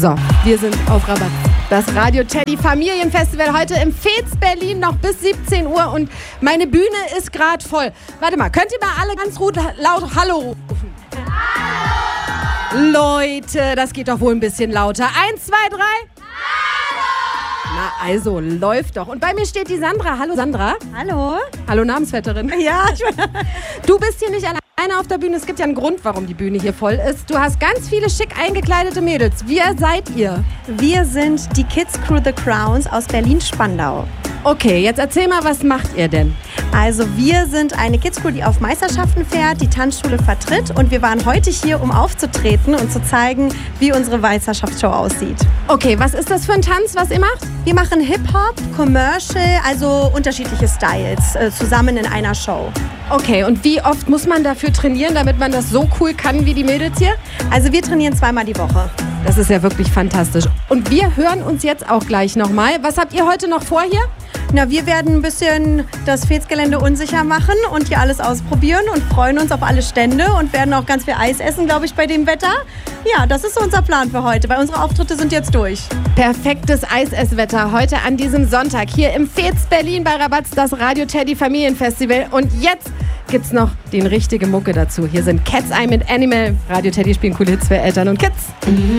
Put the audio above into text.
So, wir sind auf Rabatz. Das Radio Teddy Familienfestival heute im Fez Berlin noch bis 17 Uhr und meine Bühne ist gerade voll. Warte mal, könnt ihr mal alle ganz laut Hallo rufen? Hallo! Leute, das geht doch wohl ein bisschen lauter. 1, 2, 3. Hallo! Na also, läuft doch. Und bei mir steht die Sandra. Hallo Sandra. Hallo. Hallo Namensvetterin. Ja, Du bist hier nicht alleine auf der Bühne. Es gibt ja einen Grund, warum die Bühne hier voll ist. Du hast ganz viele schick eingekleidete Mädels. Wer seid ihr? wir sind die Kids Crew The Crowns aus Berlin-Spandau. Okay, jetzt erzähl mal, was macht ihr denn? Also wir sind eine Kids Crew, die auf Meisterschaften fährt, die Tanzschule vertritt und wir waren heute hier, um aufzutreten und zu zeigen, wie unsere Meisterschaftsshow aussieht. Okay, was ist das für ein Tanz, was ihr macht? Wir machen Hip-Hop, Commercial, also unterschiedliche Styles zusammen in einer Show. Okay, und wie oft muss man dafür trainieren, damit man das so cool kann wie die Mädels hier? Also wir trainieren 2-mal die Woche. Das ist ja wirklich fantastisch. Und wir hören uns jetzt auch gleich nochmal. Was habt ihr heute noch vor hier? Na, wir werden ein bisschen das Fez-Gelände unsicher machen und hier alles ausprobieren und freuen uns auf alle Stände und werden auch ganz viel Eis essen, glaube ich, bei dem Wetter. Ja, das ist so unser Plan für heute, weil unsere Auftritte sind jetzt durch. Perfektes Eisesswetter heute an diesem Sonntag hier im Fez Berlin bei Rabatz, das Radio Teddy Familienfestival. Und jetzt gibt's noch den richtige Mucke dazu. Hier sind Cat's Eye mit Animal. Radio Teddy spielen coole Hits für Eltern und Kids.